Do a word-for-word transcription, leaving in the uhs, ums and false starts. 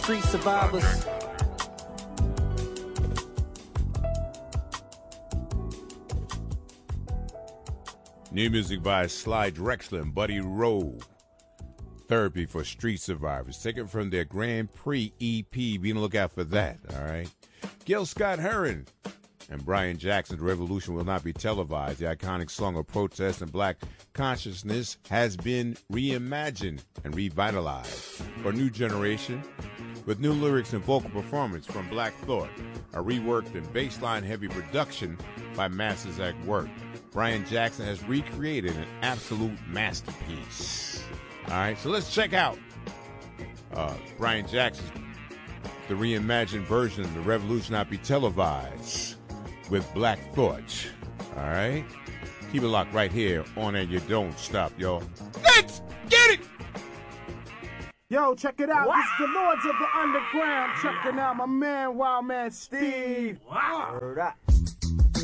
Street survivors. New music by Sly Drexler and Buddy Rowe. Therapy for Street Survivors. Taken from their Grand Prix E P. Be on the lookout for that, all right? Gil Scott-Heron and Brian Jackson's Revolution Will Not Be Televised. The iconic song of protest and black consciousness has been reimagined and revitalized for a new generation with new lyrics and vocal performance from Black Thought, a reworked and baseline-heavy production by Masters at Work. Brian Jackson has recreated an absolute masterpiece. All right, so let's check out uh, Brian Jackson's the reimagined version of The Revolution Not Be Televised with Black Thought. All right, keep it locked right here on And You Don't Stop, y'all. Let's get it! Yo, check it out. Wow. This is the Lords of the Underground. Checking out my man, Wild Man Steve. Wow. Word up.